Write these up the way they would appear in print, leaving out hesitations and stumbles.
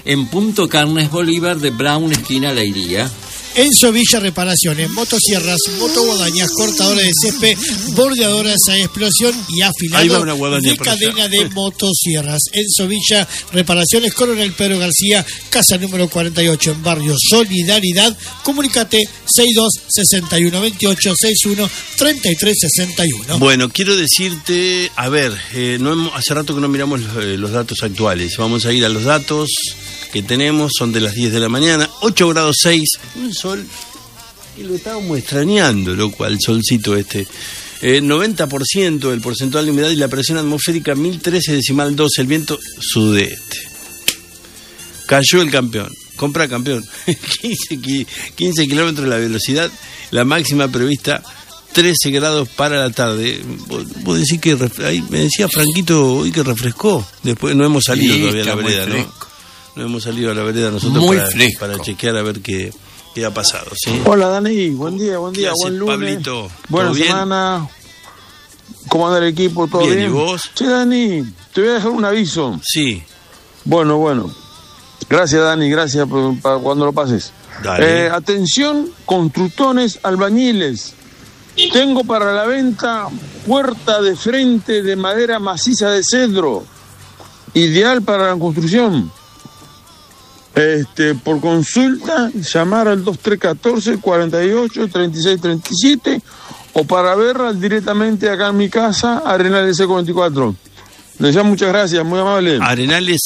en Punto Carnes Bolívar de Brown, esquina Leiría. Enzo Villa Reparaciones, motosierras, motoguadañas, cortadores de césped, bordeadoras a explosión y afilado de cadena de motosierras. Enzo Villa Reparaciones, Coronel Pedro García, casa número 48 en barrio Solidaridad. Comunícate 62-61-28-61-3361. Bueno, quiero decirte, a ver, hace rato que no miramos los datos actuales. Vamos a ir a los datos que tenemos, son de las 10 de la mañana, 8 grados 6, un sol, y lo estábamos extrañando, loco, al solcito este. 90% el porcentual de humedad y la presión atmosférica 1013,2, el viento sudeste. Cayó el campeón, compra campeón, 15 kilómetros la velocidad, la máxima prevista 13 grados para la tarde. Vos decís que, ahí me decía Franquito hoy que refrescó, después no hemos salido todavía a la vereda, ¿no? No hemos salido a la vereda nosotros para chequear a ver qué ha pasado, ¿sí? Hola Dani, buen día, buen lunes. Pablito, buena semana. ¿Cómo anda el equipo? ¿Todo bien? ¿Y vos? Sí, Dani, te voy a dejar un aviso. Sí. Bueno. Gracias, Dani, gracias para cuando lo pases. Dale. Atención, constructores, albañiles. Tengo para la venta puerta de frente de madera maciza de cedro. Ideal para la construcción. Por consulta, llamar al 2314-48-3637 o para verla directamente acá en mi casa, Arenales 644. Les llamo, muchas gracias, muy amable. Arenales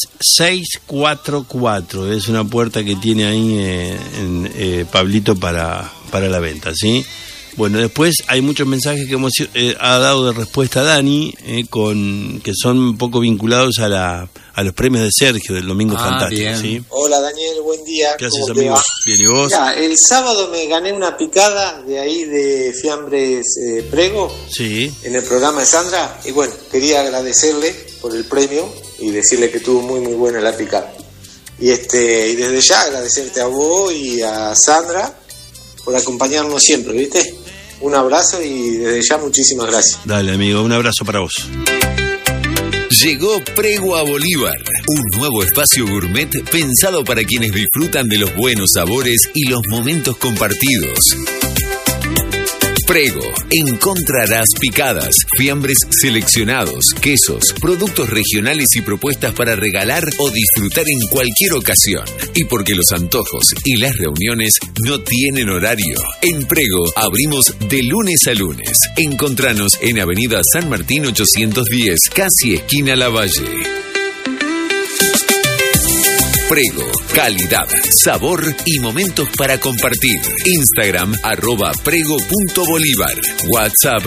644, es una puerta que tiene ahí Pablito para la venta, ¿sí? Bueno, después hay muchos mensajes que ha dado de respuesta a Dani, que son un poco vinculados a los premios de Sergio del Domingo Fantástico, ¿sí? Hola Daniel, buen día. ¿Qué haces, amigo? Bien, ¿y vos? Mirá, el sábado me gané una picada de ahí de Fiambres Prego, sí, en el programa de Sandra, y bueno, quería agradecerle por el premio y decirle que estuvo muy muy buena la picada. Y desde ya agradecerte a vos y a Sandra por acompañarnos siempre, ¿viste? Un abrazo y desde ya muchísimas gracias. Dale, amigo, un abrazo para vos. Llegó Prego a Bolívar, un nuevo espacio gourmet pensado para quienes disfrutan de los buenos sabores y los momentos compartidos. Prego, encontrarás picadas, fiambres seleccionados, quesos, productos regionales y propuestas para regalar o disfrutar en cualquier ocasión. Y porque los antojos y las reuniones no tienen horario, en Prego abrimos de lunes a lunes. Encontranos en Avenida San Martín 810, casi esquina Lavalle. Prego, calidad, sabor y momentos para compartir. Instagram @prego.bolívar. WhatsApp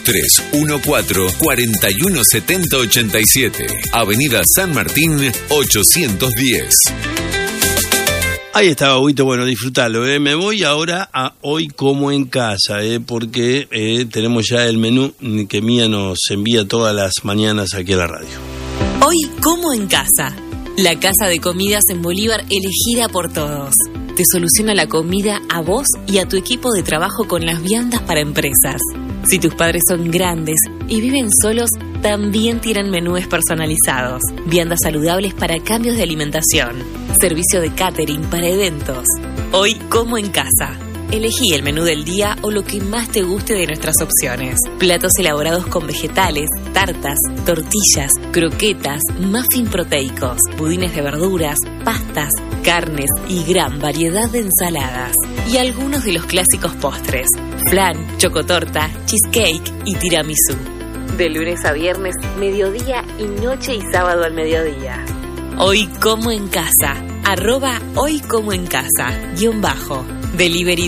2314-417087. Avenida San Martín 810. Ahí estaba, Huito, bueno, disfrutalo. Me voy ahora a Hoy Como en Casa, porque tenemos ya el menú que Mía nos envía todas las mañanas aquí a la radio. Hoy Como en Casa. La casa de comidas en Bolívar, elegida por todos. Te soluciona la comida a vos y a tu equipo de trabajo con las viandas para empresas. Si tus padres son grandes y viven solos, también tienen menúes personalizados, viandas saludables para cambios de alimentación, servicio de catering para eventos. Hoy Como en Casa. Elegí el menú del día o lo que más te guste de nuestras opciones. Platos elaborados con vegetales, tartas, tortillas, croquetas, muffin proteicos, budines de verduras, pastas, carnes y gran variedad de ensaladas. Y algunos de los clásicos postres: flan, chocotorta, cheesecake y tiramisú. De lunes a viernes, mediodía y noche y sábado al mediodía. Hoy Como en Casa. @Hoy Como en Casa _ Delivery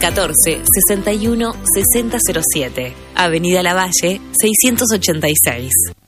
2314-61-6007. Avenida Lavalle 686.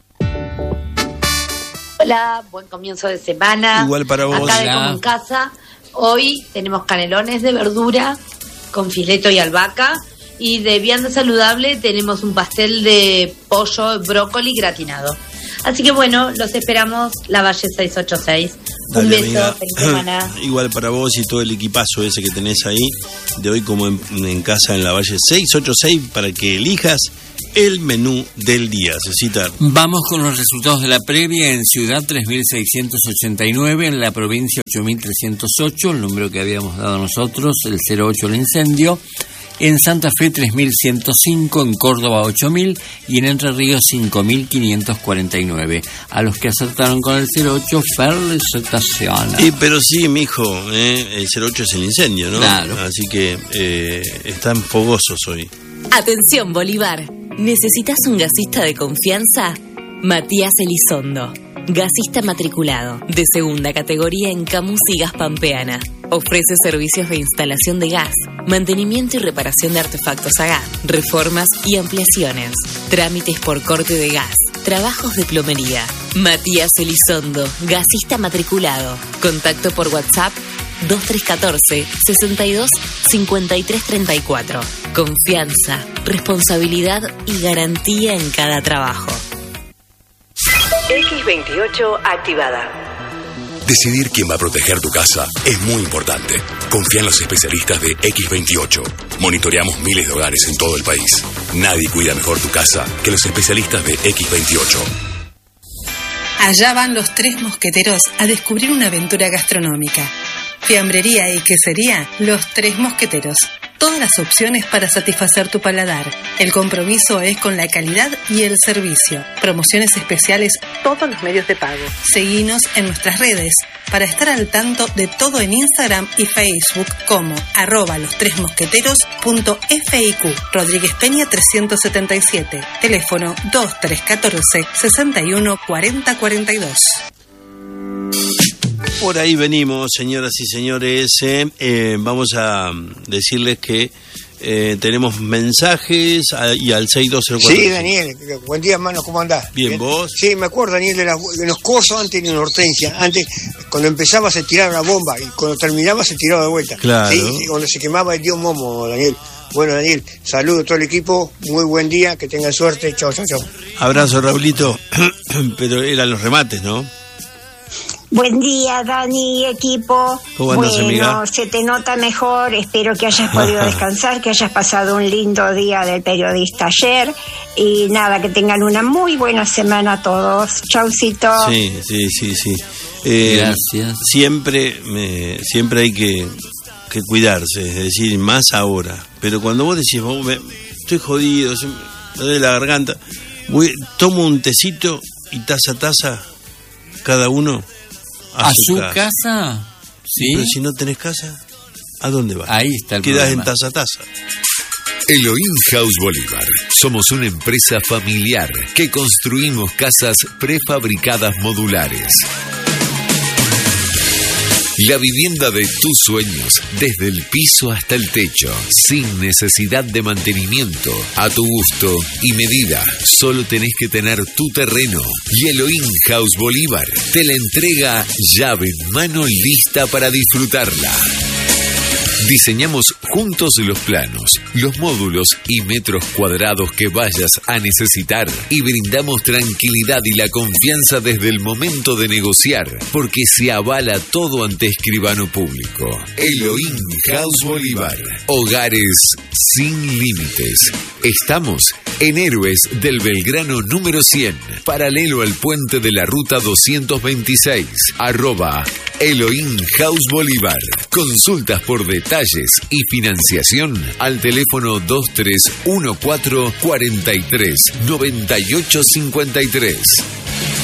Hola, buen comienzo de semana. Igual para vos. Acá de Como en Casa. Hoy tenemos canelones de verdura con fileto y albahaca. Y de vianda saludable tenemos un pastel de pollo, brócoli gratinado. Así que bueno, los esperamos, Lavalle 686. Un beso, amiga. feliz semana. Igual para vos y todo el equipazo ese que tenés ahí, de hoy como en casa en la Valle 686, para que elijas el menú del día. Cecita. Vamos con los resultados de la previa. En Ciudad 3.689, en la provincia 8.308, el número que habíamos dado nosotros, el 08 el incendio. En Santa Fe 3.105, en Córdoba 8.000 y en Entre Ríos 5.549. A los que acertaron con el 08, felicitaciones. Pero sí, mijo, el 08 es el incendio, ¿no? Claro. Así que están fogosos hoy. Atención, Bolívar. ¿Necesitas un gasista de confianza? Matías Elizondo. Gasista matriculado, de segunda categoría en Camus y Gas Pampeana. Ofrece servicios de instalación de gas, mantenimiento y reparación de artefactos a gas, reformas y ampliaciones, trámites por corte de gas, trabajos de plomería. Matías Elizondo, gasista matriculado. Contacto por WhatsApp 2314 62 53 34. Confianza, responsabilidad y garantía en cada trabajo. X28 activada. Decidir quién va a proteger tu casa es muy importante. Confía en los especialistas de X28. Monitoreamos miles de hogares en todo el país. Nadie cuida mejor tu casa que los especialistas de X28. Allá van los 3 mosqueteros a descubrir una aventura gastronómica. Fiambrería y quesería, los 3 mosqueteros. Todas las opciones para satisfacer tu paladar. El compromiso es con la calidad y el servicio. Promociones especiales, todos los medios de pago. Seguinos en nuestras redes para estar al tanto de todo en Instagram y Facebook como @los3mosqueteros.fiq. Rodríguez Peña 377. Teléfono 2314 61 40 42. Por ahí venimos, señoras y señores. Vamos a decirles que tenemos mensajes y al 6204. Sí, Daniel, buen día, hermano, ¿cómo andás? Bien, ¿vos? Sí, me acuerdo, Daniel, de los cosos antes de una hortensia. Antes, cuando empezaba se tiraba una bomba y cuando terminaba se tiraba de vuelta. Claro. Sí, cuando se quemaba el dios Momo, Daniel. Bueno, Daniel, saludo a todo el equipo, muy buen día, que tengan suerte, chao, chao, chao. Abrazo, Raulito. Pero eran los remates, ¿no? Buen día, Dani, equipo. ¿Cómo andas, amiga? Se te nota mejor. Espero que hayas podido descansar, que hayas pasado un lindo día del periodista ayer. Y nada, que tengan una muy buena semana todos. Chaucito. Sí. Gracias. Siempre hay que cuidarse, es decir, más ahora. Pero cuando vos decís, estoy jodido, me duele la garganta, tomo un tecito y taza a taza, cada uno ¿A su casa? Sí. Pero si no tenés casa, ¿a dónde vas? Ahí está el Quedás problema. en taza a taza. Elohim House Bolívar. Somos una empresa familiar que construimos casas prefabricadas modulares. La vivienda de tus sueños, desde el piso hasta el techo, sin necesidad de mantenimiento, a tu gusto y medida. Solo tenés que tener tu terreno. Y Elohim House Bolívar te la entrega llave en mano, lista para disfrutarla. Diseñamos juntos los planos, los módulos y metros cuadrados que vayas a necesitar y brindamos tranquilidad y la confianza desde el momento de negociar, porque se avala todo ante escribano público. Elohim House Bolívar. Hogares sin límites. Estamos en Héroes del Belgrano número 100, paralelo al puente de la ruta 226, @Elohim House Bolívar. Consultas por detalles y financiación al teléfono 2314 43 98 53.